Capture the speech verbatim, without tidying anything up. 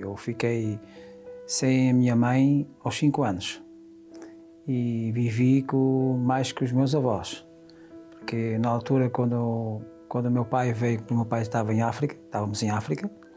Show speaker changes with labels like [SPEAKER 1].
[SPEAKER 1] Eu fiquei sem a minha mãe aos cinco anos e vivi com, mais que os meus avós, porque na altura quando, quando o meu pai veio, o meu pai estava em África, estávamos em África,